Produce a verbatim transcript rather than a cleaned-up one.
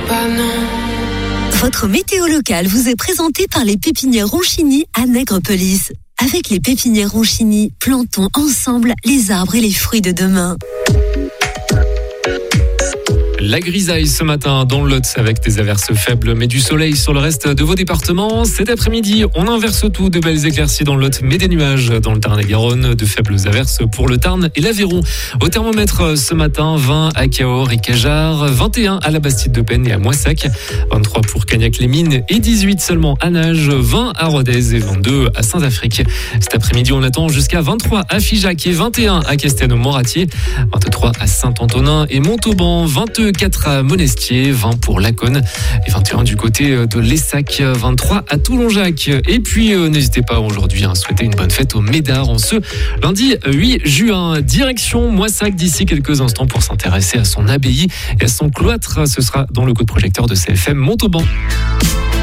pas, non. Votre météo locale vous est présentée par les pépinières Ronchini à Nègrepelisse. Avec les pépinières Ronchini, plantons ensemble les arbres et les fruits de demain. La grisaille ce matin dans le Lot avec des averses faibles mais du soleil sur le reste de vos départements. Cet après-midi, on inverse tout, de belles éclaircies dans le Lot mais des nuages dans le Tarn-et-Garonne, de faibles averses pour le Tarn et l'Aveyron. Au thermomètre ce matin, vingt à Cahors et Cajarc, vingt et un à la Bastide de Penne et à Moissac, vingt-trois pour Cagnac-les-Mines et dix-huit seulement à Nages, vingt à Rodez et vingt-deux à Saint-Afrique. Cet après-midi, on attend jusqu'à vingt-trois à Figeac et vingt et un à Castelnau-Moratier, vingt-trois à Saint-Antonin et Montauban, vingt-quatre à Monestier, vingt pour Laconne et vingt et un du côté de l'Essac, vingt-trois à Toulonjac. Et puis euh, n'hésitez pas aujourd'hui à souhaiter une bonne fête au Médard en ce lundi huit juin. Direction Moissac d'ici quelques instants pour s'intéresser à son abbaye et à son cloître. Ce sera dans le coup de projecteur de C F M Montauban.